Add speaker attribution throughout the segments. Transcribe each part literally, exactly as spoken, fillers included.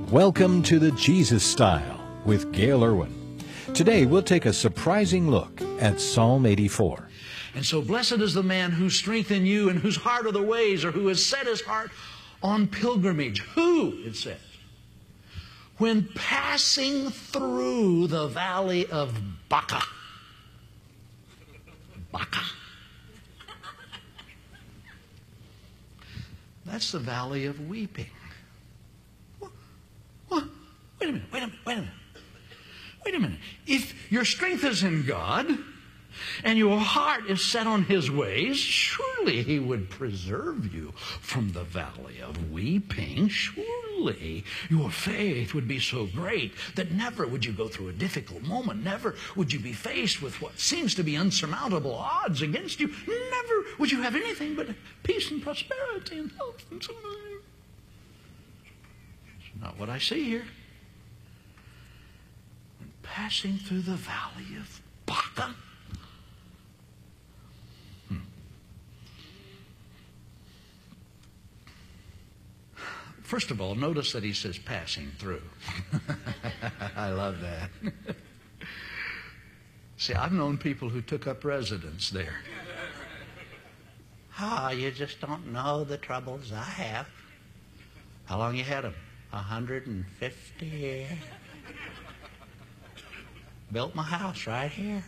Speaker 1: Welcome to the Jesus Style with Gail Irwin. Today we'll take a surprising look at Psalm eighty-four.
Speaker 2: And so blessed is the man whose strength in you and whose heart are the ways, or who has set his heart on pilgrimage. Who, it says, when passing through the valley of Baca. Baca. That's the valley of weeping. What? What? Wait a minute, wait a minute, wait a minute. Wait a minute. If your strength is in God and your heart is set on His ways, surely He would preserve you from the valley of weeping. Surely your faith would be so great that never would you go through a difficult moment. Never would you be faced with what seems to be unsurmountable odds against you. Never would you have anything but peace and prosperity and health and so on. It's not what I see here. When passing through the valley of Baca, first of all, notice that he says passing through. I love that. See, I've known people who took up residence there. Ah, oh, you just don't know the troubles I have. How long you had them? A hundred and fifty years. Built my house right here.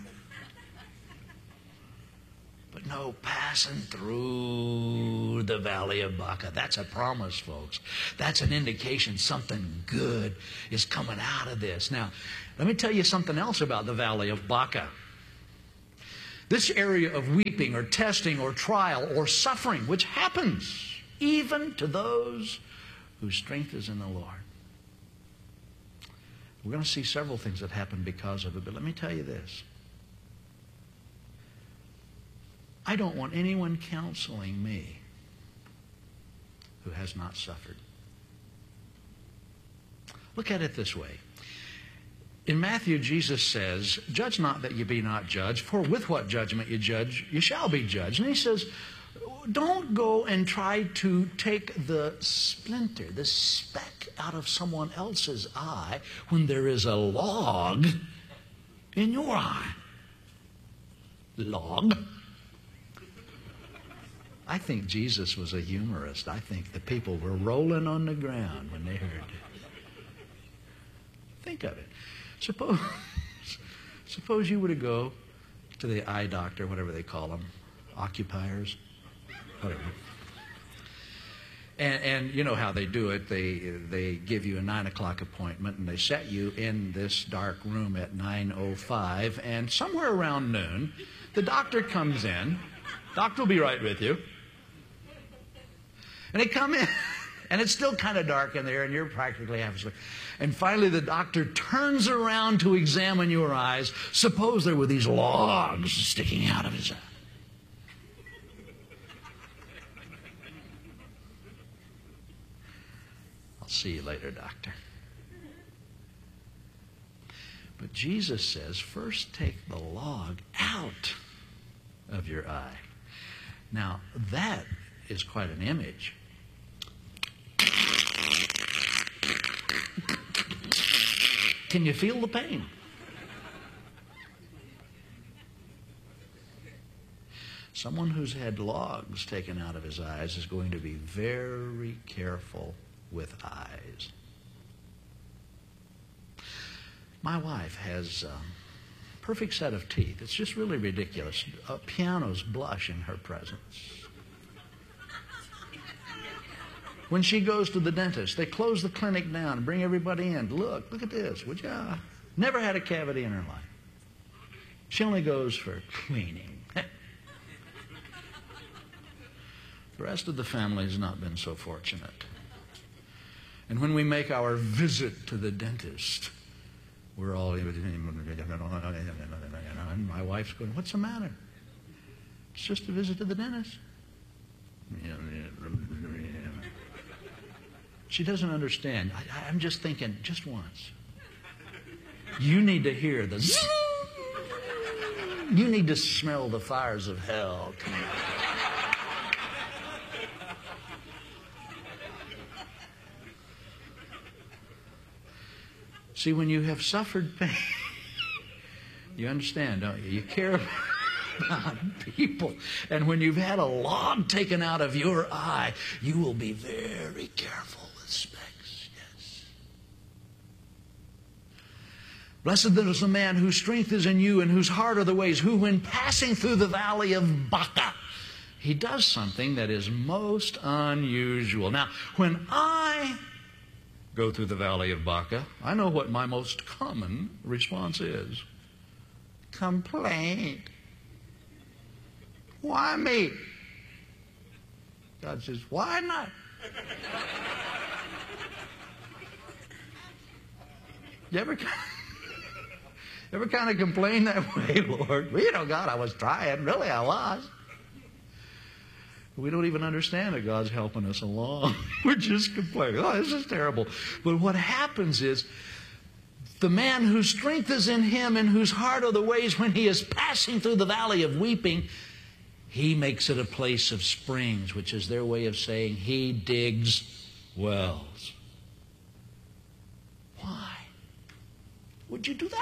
Speaker 2: But no, passing through the valley of Baca. That's a promise, folks. That's an indication something good is coming out of this. Now, let me tell you something else about the valley of Baca. This area of weeping or testing or trial or suffering, which happens even to those whose strength is in the Lord. We're going to see several things that happen because of it, but let me tell you this. I don't want anyone counseling me who has not suffered. Look at it this way. In Matthew, Jesus says, "Judge not that you be not judged, for with what judgment you judge, you shall be judged." And he says, don't go and try to take the splinter, the speck out of someone else's eye when there is a log in your eye. Log? I think Jesus was a humorist. I think the people were rolling on the ground when they heard it. Think of it. Suppose, suppose you were to go to the eye doctor, whatever they call them, occupiers, whatever. And, and you know how they do it. They, they give you a nine o'clock appointment, and they set you in this dark room at nine oh five, and somewhere around noon, the doctor comes in. Doctor will be right with you. And they come in, and it's still kind of dark in there, and you're practically half asleep. And finally, the doctor turns around to examine your eyes. Suppose there were these logs sticking out of his eye. I'll see you later, doctor. But Jesus says, first take the log out of your eye. Now, that is quite an image. Can you feel the pain? Someone who's had logs taken out of his eyes is going to be very careful with eyes. My wife has a perfect set of teeth. It's just really ridiculous. Uh, pianos blush in her presence. When she goes to the dentist, they close the clinic down and bring everybody in. Look, look at this, would you? Never had a cavity in her life. She only goes for cleaning. The rest of the family has not been so fortunate. And when we make our visit to the dentist, we're all, and my wife's going, "What's the matter?" "It's just a visit to the dentist." She doesn't understand. I, I'm just thinking, just once. You need to hear the zing. You need to smell the fires of hell. Come on. See, when you have suffered pain, you understand, don't you? You care about people. And when you've had a log taken out of your eye, you will be very careful with specks. Yes. Blessed is the man whose strength is in you and whose heart are the ways, who when passing through the valley of Baca, he does something that is most unusual. Now, when I go through the valley of Baca, I know what my most common response is. Complaint. Why me? God says, why not? You ever, ever kind of complain that way, Lord? Well, you know, God, I was trying. Really, I was. We don't even understand that God's helping us along. We're just complaining. Oh, this is terrible. But what happens is, the man whose strength is in him and whose heart are the ways, when he is passing through the valley of weeping, he makes it a place of springs, which is their way of saying he digs wells. Why would you do that?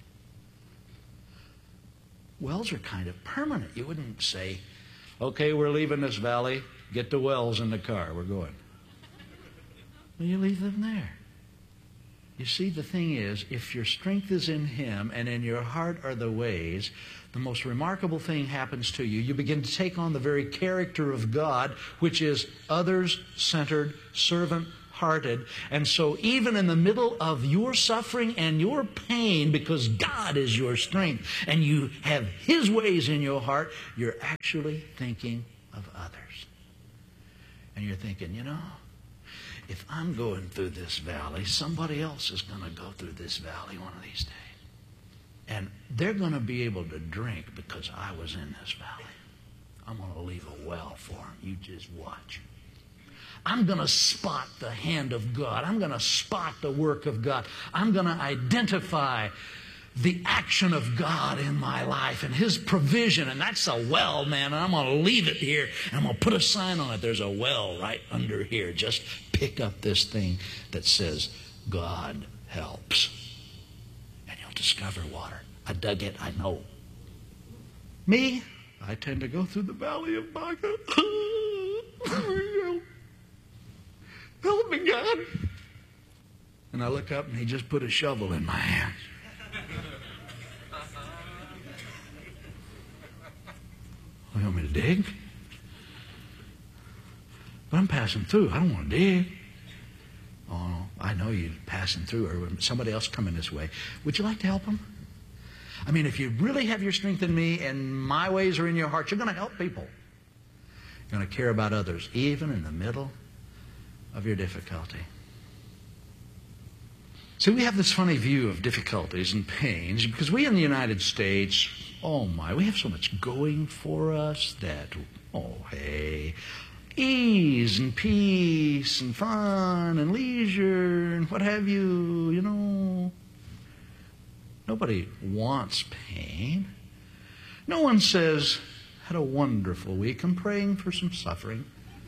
Speaker 2: Wells are kind of permanent. You wouldn't say, okay, we're leaving this valley. Get the wells in the car. We're going. Well, you leave them there. You see, the thing is, if your strength is in him and in your heart are the ways, the most remarkable thing happens to you. You begin to take on the very character of God, which is others-centered, servant-hearted. And so even in the middle of your suffering and your pain, because God is your strength, and you have his ways in your heart, you're actually thinking of others. And you're thinking, you know, if I'm going through this valley, somebody else is going to go through this valley one of these days. And they're going to be able to drink because I was in this valley. I'm going to leave a well for them. You just watch. I'm going to spot the hand of God. I'm going to spot the work of God. I'm going to identify the action of God in my life and his provision. And that's a well, man. And I'm going to leave it here. And I'm going to put a sign on it. There's a well right under here. Just pick up this thing that says, God helps. And you'll discover water. I dug it. I know. Me, I tend to go through the valley of Baca. Help me, God. And I look up and he just put a shovel in my hands. You want me to dig? But I'm passing through. I don't want to dig. Oh, no. I know you're passing through, or somebody else coming this way. Would you like to help them? I mean, if you really have your strength in me and my ways are in your heart, you're going to help people. You're going to care about others, even in the middle of your difficulty. See, we have this funny view of difficulties and pains because we in the United States, oh my, we have so much going for us that, oh hey, ease and peace and fun and leisure and what have you, you know. Nobody wants pain. No one says, had a wonderful week. I'm praying for some suffering.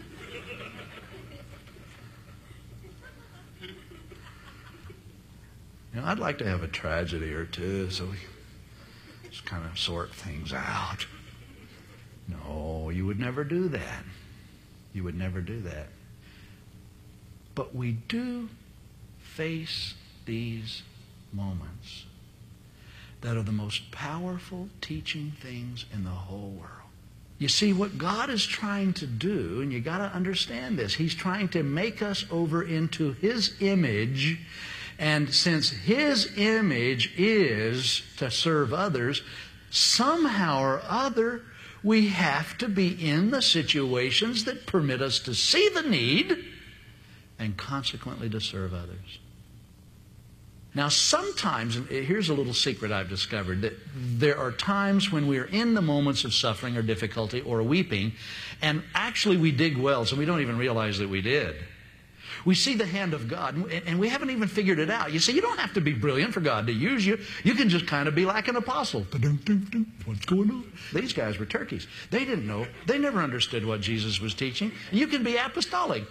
Speaker 2: You know, I'd like to have a tragedy or two so we just kind of sort things out. No, you would never do that. You would never do that. But we do face these moments that are the most powerful teaching things in the whole world. You see, what God is trying to do, and you got to understand this, he's trying to make us over into his image. And since his image is to serve others, somehow or other, we have to be in the situations that permit us to see the need and consequently to serve others. Now, sometimes, and here's a little secret I've discovered, that there are times when we're in the moments of suffering or difficulty or weeping, and actually we dig wells and we don't even realize that we did. We see the hand of God, and we haven't even figured it out. You see, you don't have to be brilliant for God to use you. You can just kind of be like an apostle. What's going on? These guys were turkeys. They didn't know. They never understood what Jesus was teaching. You can be apostolic.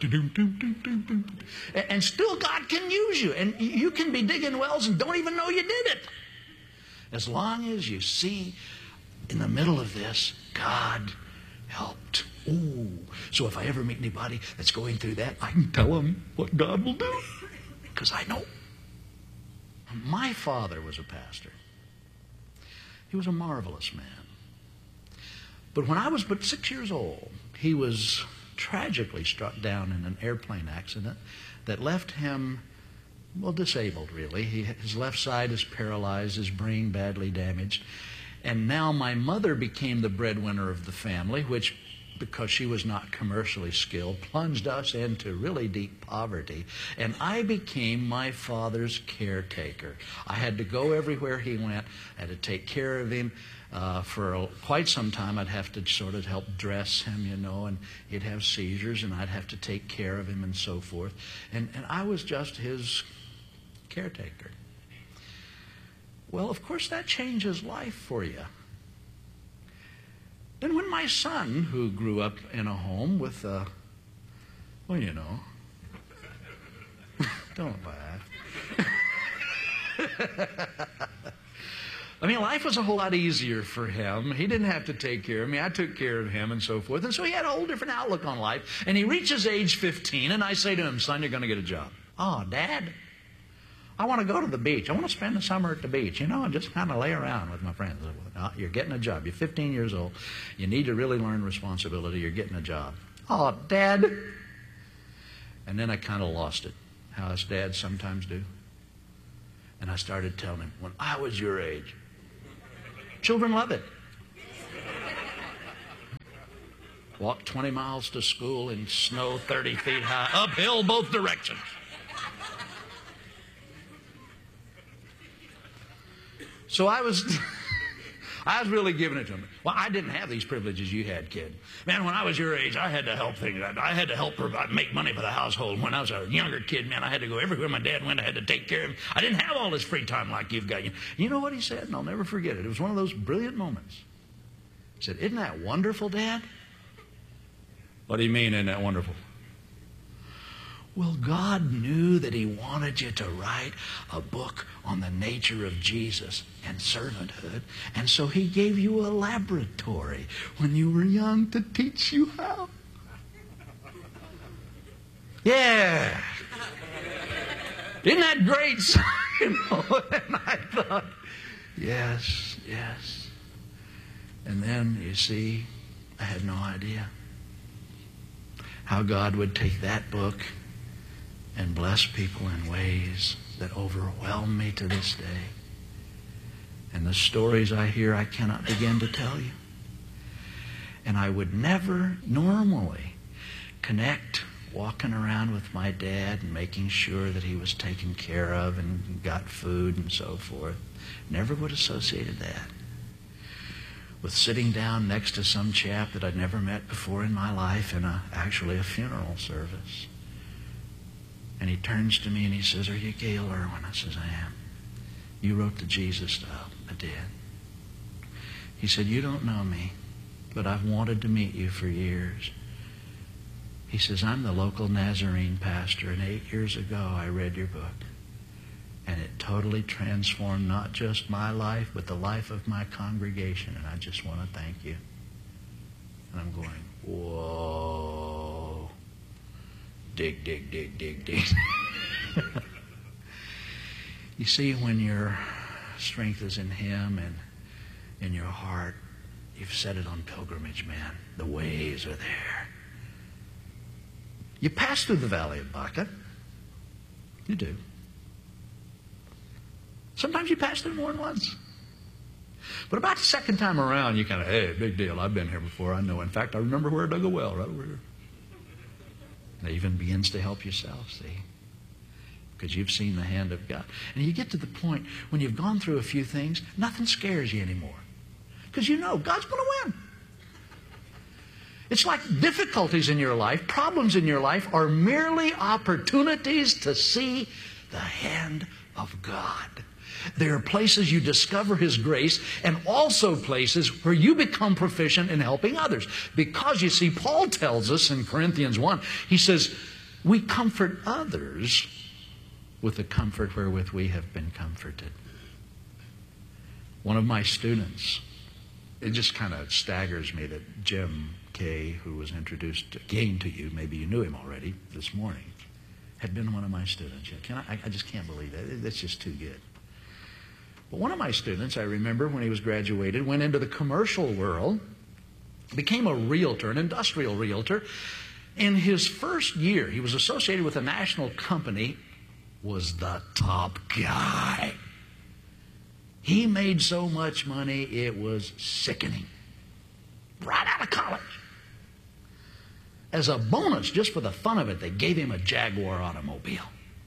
Speaker 2: And still God can use you. And you can be digging wells and don't even know you did it. As long as you see in the middle of this, God helped. Ooh. So if I ever meet anybody that's going through that, I can tell them what God will do. Because I know. My father was a pastor. He was a marvelous man. But when I was but six years old, he was tragically struck down in an airplane accident that left him, well, disabled, really. He, his left side is paralyzed, his brain badly damaged. And now my mother became the breadwinner of the family, which, because she was not commercially skilled, plunged us into really deep poverty. And I became my father's caretaker. I had to go everywhere he went. I had to take care of him. Uh, for a, quite some time, I'd have to sort of help dress him, you know, and he'd have seizures, and I'd have to take care of him and so forth. And, and I was just his caretaker. Well, of course, that changes life for you. Then when my son, who grew up in a home with, uh, well, you know, don't laugh. I mean, life was a whole lot easier for him. He didn't have to take care of me. I took care of him and so forth. And so he had a whole different outlook on life. And he reaches age fifteen, and I say to him, son, you're going to get a job. Oh, Dad, I want to go to the beach. I want to spend the summer at the beach, you know, and just kind of lay around with my friends. No, you're getting a job. You're fifteen years old. You need to really learn responsibility. You're getting a job. Oh, Dad. And then I kind of lost it, how us dads sometimes do. And I started telling him, when I was your age, children love it. Walk twenty miles to school in snow thirty feet high, uphill both directions. So I was, I was really giving it to him. Well, I didn't have these privileges you had, kid. Man, when I was your age, I had to help things. I had to help provide, make money for the household. When I was a younger kid, man, I had to go everywhere my dad went. I had to take care of him. I didn't have all this free time like you've got. You know what he said? And I'll never forget it. It was one of those brilliant moments. He said, isn't that wonderful, Dad? What do you mean, isn't that wonderful? Well, God knew that He wanted you to write a book on the nature of Jesus and servanthood, and so He gave you a laboratory when you were young to teach you how. Yeah. Isn't that great? You know, and I thought, yes, yes. And then, you see, I had no idea how God would take that book and bless people in ways that overwhelm me to this day. And the stories I hear, I cannot begin to tell you. And I would never normally connect walking around with my dad and making sure that he was taken care of and got food and so forth. Never would have associated that with sitting down next to some chap that I'd never met before in my life in a, actually a funeral service. And he turns to me and he says, are you Gail Irwin? I says, I am. You wrote the Jesus style. I did. He said, you don't know me, but I've wanted to meet you for years. He says, I'm the local Nazarene pastor, and eight years ago I read your book. And it totally transformed not just my life, but the life of my congregation. And I just want to thank you. And I'm going, whoa. Dig, dig, dig, dig, dig. You see, when your strength is in Him and in your heart, you've set it on pilgrimage, man. The ways are there. You pass through the valley of Baca. You do. Sometimes you pass through more than once. But about the second time around, you kind of, hey, big deal. I've been here before. I know. In fact, I remember where I dug a well, right over here. And it even begins to help yourself, see? Because you've seen the hand of God. And you get to the point when you've gone through a few things, nothing scares you anymore. Because you know God's going to win. It's like difficulties in your life, problems in your life are merely opportunities to see the hand of God. There are places you discover His grace and also places where you become proficient in helping others. Because you see, Paul tells us in Corinthians one, he says, we comfort others with the comfort wherewith we have been comforted. One of my students, it just kind of staggers me that Jim Kay, who was introduced again to you, maybe you knew him already this morning, had been one of my students. Can I, I just can't believe that. That's just too good. But one of my students, I remember when he was graduated, went into the commercial world, became a realtor, an industrial realtor. In his first year, he was associated with a national company, was the top guy. He made so much money, it was sickening. Right out of college. As a bonus, just for the fun of it, they gave him a Jaguar automobile.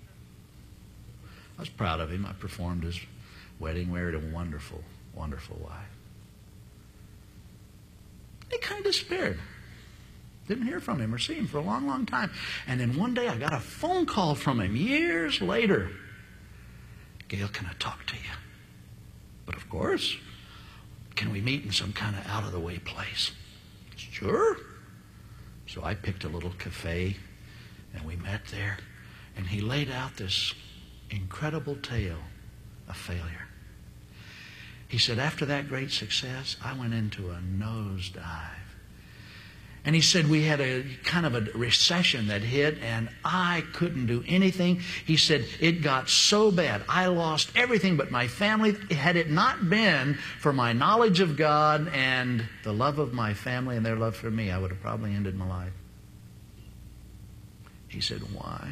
Speaker 2: I was proud of him. I performed his wedding, married a wonderful, wonderful wife. He kind of despaired. Didn't hear from him or see him for a long, long time. And then one day I got a phone call from him years later. Gail, can I talk to you? But of course, can we meet in some kind of out-of-the-way place? Sure. So I picked a little cafe and we met there. And he laid out this incredible tale of failure. He said, after that great success, I went into a nosedive. And he said we had a kind of a recession that hit and I couldn't do anything. He said it got so bad. I lost everything but my family. Had it not been for my knowledge of God and the love of my family and their love for me, I would have probably ended my life. He said, why?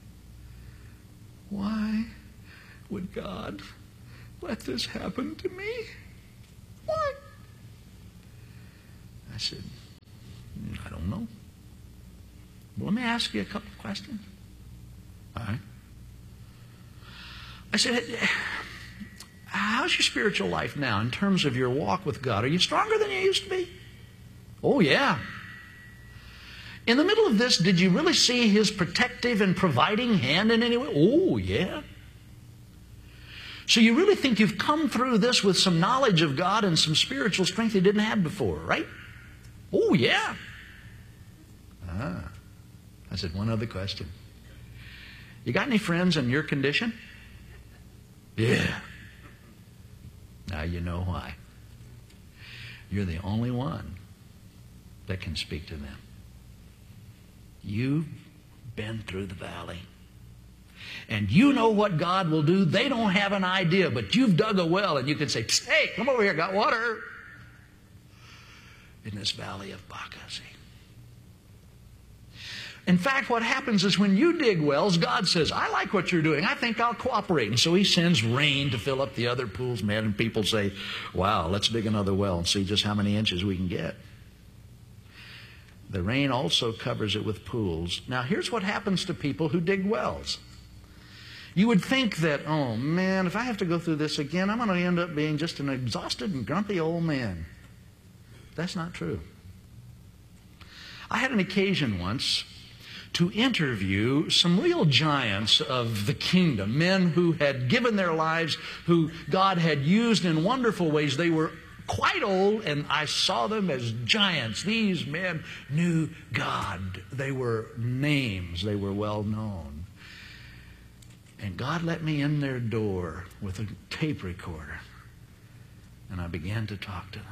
Speaker 2: Why would God let this happen to me? Why? I said, I don't know. Well, let me ask you a couple of questions. All right. I said, how's your spiritual life now in terms of your walk with God? Are you stronger than you used to be? Oh, yeah. In the middle of this, did you really see His protective and providing hand in any way? Oh, yeah. So you really think you've come through this with some knowledge of God and some spiritual strength you didn't have before, right? Oh, yeah. Ah. I said, one other question. You got any friends in your condition? Yeah. Now you know why. You're the only one that can speak to them. You've been through the valley. And you know what God will do. They don't have an idea, but you've dug a well and you can say, hey, come over here, got water. In this valley of Baca. In fact, what happens is when you dig wells, God says, I like what you're doing. I think I'll cooperate. And so He sends rain to fill up the other pools, man. And people say, wow, let's dig another well and see just how many inches we can get. The rain also covers it with pools. Now, here's what happens to people who dig wells. You would think that, oh, man, if I have to go through this again, I'm going to end up being just an exhausted and grumpy old man. That's not true. I had an occasion once to interview some real giants of the kingdom, men who had given their lives, who God had used in wonderful ways. They were quite old, and I saw them as giants. These men knew God. They were names. They were well known. And God let me in their door with a tape recorder, and I began to talk to them.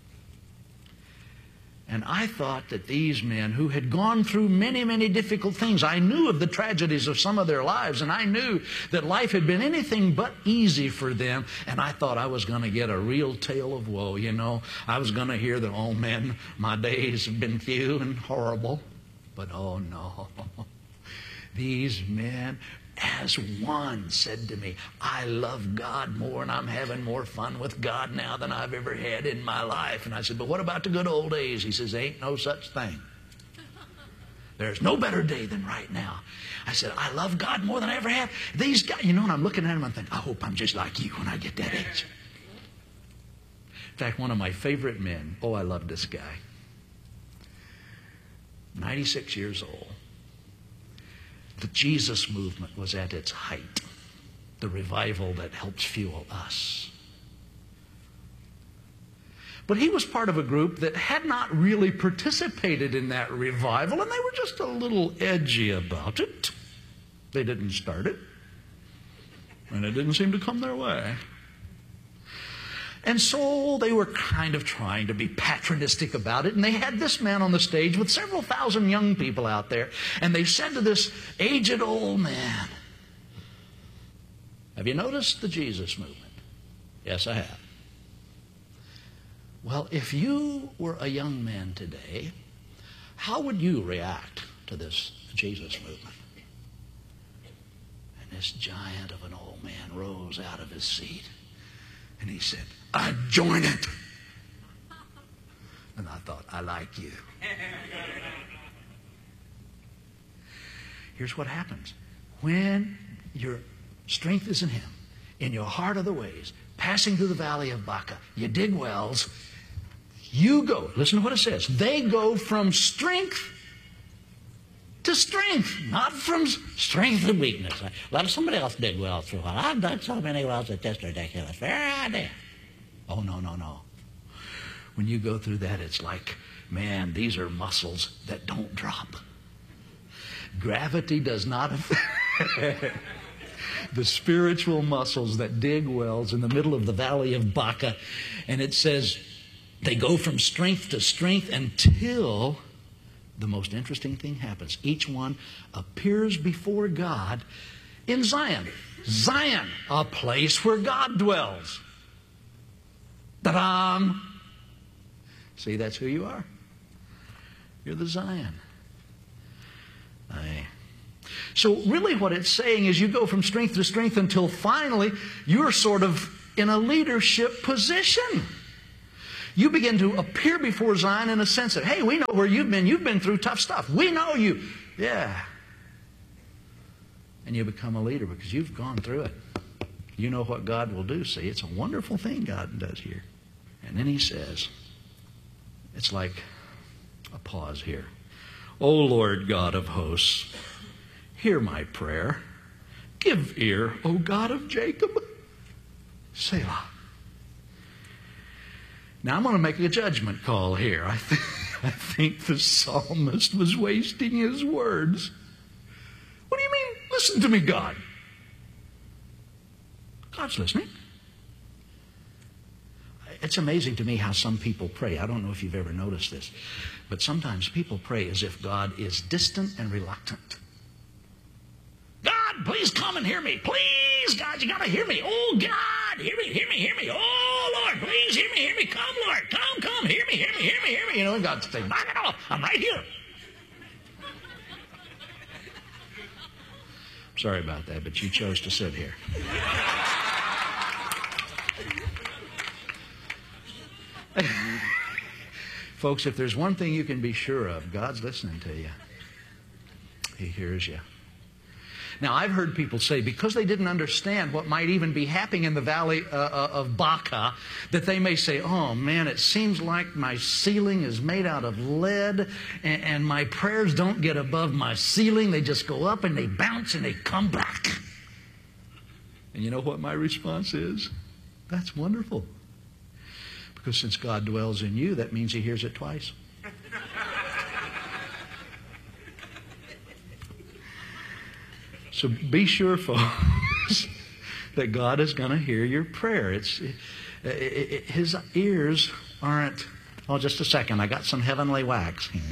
Speaker 2: And I thought that these men who had gone through many, many difficult things, I knew of the tragedies of some of their lives, and I knew that life had been anything but easy for them, and I thought I was going to get a real tale of woe, you know. I was going to hear that, oh man, my days have been few and horrible. But oh no, these men as one said to me, I love God more and I'm having more fun with God now than I've ever had in my life. And I said, but what about the good old days? He says, ain't no such thing. There's no better day than right now. I said, I love God more than I ever have. These guys, you know, and I'm looking at them and thinking, I hope I'm just like you when I get that age. In fact, one of my favorite men, oh, I love this guy. ninety-six years old. The Jesus movement was at its height. The revival that helps fuel us. But he was part of a group that had not really participated in that revival, and they were just a little edgy about it. They didn't start it, and it didn't seem to come their way. And so they were kind of trying to be patronistic about it, and they had this man on the stage with several thousand young people out there, and they said to this aged old man, "Have you noticed the Jesus movement?" "Yes, I have." "Well, if you were a young man today, how would you react to this Jesus movement?" And this giant of an old man rose out of his seat, and he said, "I'd join it." And I thought, I like you. Here's what happens. When your strength is in him, in your heart are the ways, passing through the valley of Baca, you dig wells, you go. Listen to what it says. They go from strength to strength, not from strength to weakness. Let somebody else dig wells through. I've dug so many wells that that's ridiculous. Fair idea. Oh, no, no, no. When you go through that, it's like, man, these are muscles that don't drop. Gravity does not affect the spiritual muscles that dig wells in the middle of the valley of Baca. And it says they go from strength to strength until the most interesting thing happens. Each one appears before God in Zion. Zion, a place where God dwells. Ta-da! See, that's who you are. You're the Zion. Aye. So really what it's saying is you go from strength to strength until finally you're sort of in a leadership position. You begin to appear before Zion in a sense that, hey, we know where you've been. You've been through tough stuff. We know you. Yeah. And you become a leader because you've gone through it. You know what God will do. See, it's a wonderful thing God does here. And then he says, it's like a pause here. "O Lord God of hosts, hear my prayer. Give ear, O God of Jacob." Selah. Now I'm going to make a judgment call here. I, th- I think the psalmist was wasting his words. What do you mean, listen to me, God? God's listening. It's amazing to me how some people pray. I don't know if you've ever noticed this, but sometimes people pray as if God is distant and reluctant. "God, please come and hear me. Please, God, you got to hear me. Oh, God, hear me, hear me, hear me. Oh, Lord, please hear me, hear me. Come, Lord, come, come, hear me, hear me, hear me, hear me." You know, and God's saying, "Knock it off. I'm right here." Sorry about that, but you chose to sit here. Folks, if there's one thing you can be sure of, God's listening to you. He hears you. Now, I've heard people say, because they didn't understand what might even be happening in the valley uh, of Baca, that they may say, "Oh, man, it seems like my ceiling is made out of lead, and, and my prayers don't get above my ceiling. They just go up and they bounce and they come back." And you know what my response is? That's wonderful. Because since God dwells in you, that means he hears it twice. So be sure, folks, that God is going to hear your prayer. It's it, it, it, His ears aren't... Oh, just a second. I got some heavenly wax here.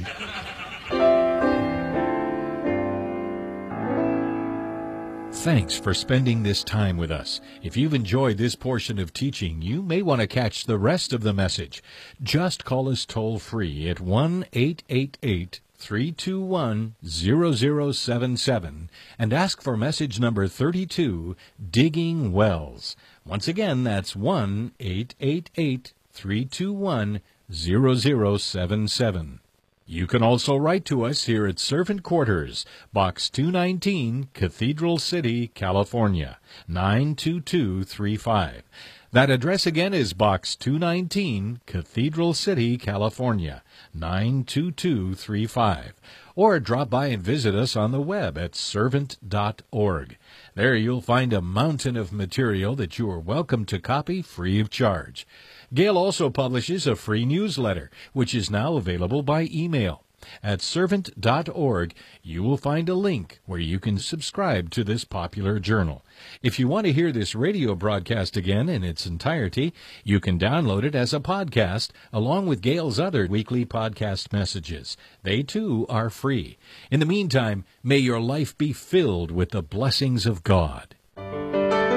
Speaker 1: Thanks for spending this time with us. If you've enjoyed this portion of teaching, you may want to catch the rest of the message. Just call us toll-free at one eight eight eight, three two one, zero zero seven seven and ask for message number thirty-two, Digging Wells. Once again, that's one eight eight eight, three two one, zero zero seven seven. You can also write to us here at Servant Quarters, Box two nineteen, Cathedral City, California, nine two two three five. That address again is Box two nineteen, Cathedral City, California, nine two two three five. Or drop by and visit us on the web at servant dot org. There you'll find a mountain of material that you are welcome to copy free of charge. Gail also publishes a free newsletter, which is now available by email. At servant dot org, you will find a link where you can subscribe to this popular journal. If you want to hear this radio broadcast again in its entirety, you can download it as a podcast along with Gail's other weekly podcast messages. They, too, are free. In the meantime, may your life be filled with the blessings of God.